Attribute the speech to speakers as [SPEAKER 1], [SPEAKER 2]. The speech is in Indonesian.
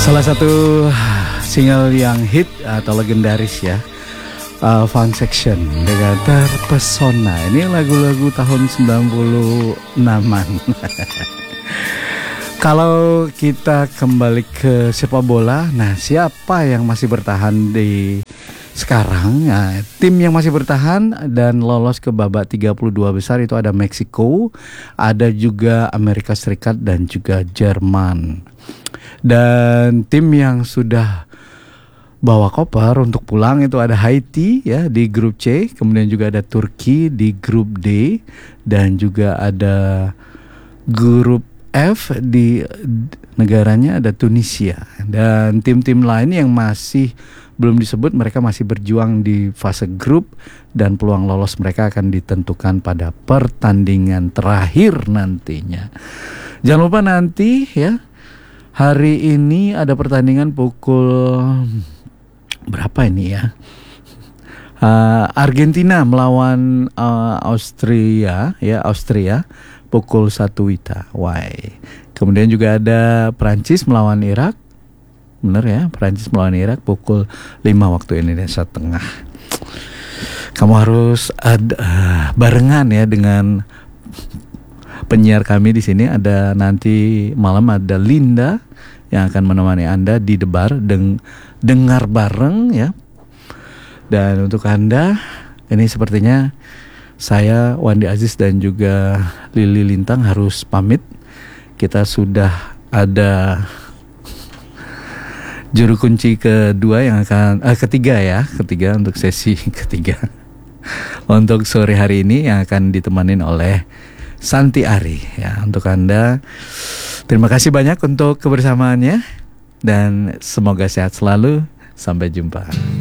[SPEAKER 1] Salah satu single yang hit atau legendaris ya, Funk Section dengan Terpesona. Ini lagu-lagu tahun 96-an. Kalau kita kembali ke sepak bola, nah siapa yang masih bertahan di sekarang? Nah, tim yang masih bertahan dan lolos ke babak 32 besar itu ada Meksiko, ada juga Amerika Serikat dan juga Jerman. Dan tim yang sudah bawa koper untuk pulang itu ada Haiti ya di grup C, kemudian juga ada Turki di grup D, dan juga ada grup F di negaranya ada Tunisia. Dan tim-tim lain yang masih belum disebut, mereka masih berjuang di fase grup dan peluang lolos mereka akan ditentukan pada pertandingan terakhir nantinya. Jangan lupa nanti ya, hari ini ada pertandingan pukul berapa ini ya? Argentina melawan Austria pukul 1 WITA. Kemudian juga ada Prancis melawan Irak. Bener ya, Prancis melawan Irak pukul 5 waktu Indonesia Tengah. Kamu harus barengan ya dengan penyiar kami di sini. Ada nanti malam ada Linda yang akan menemani Anda di Debar dengar bareng ya. Dan untuk Anda ini sepertinya saya Wandi Aziz dan juga Lili Lintang harus pamit. Kita sudah ada juru kunci kedua yang akan ketiga untuk sesi ketiga untuk sore hari ini yang akan ditemanin oleh Santi Ari ya. Untuk Anda terima kasih banyak untuk kebersamaannya dan semoga sehat selalu. Sampai jumpa.